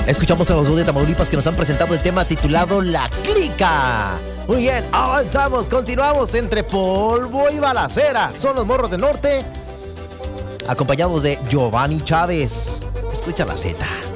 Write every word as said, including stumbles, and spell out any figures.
Escuchamos a los dos de Tamaulipas que nos han presentado el tema titulado La Clica. Muy bien, avanzamos, continuamos entre polvo y balacera. Son los Morros del Norte, acompañados de Giovanni Chávez. Escucha la Z.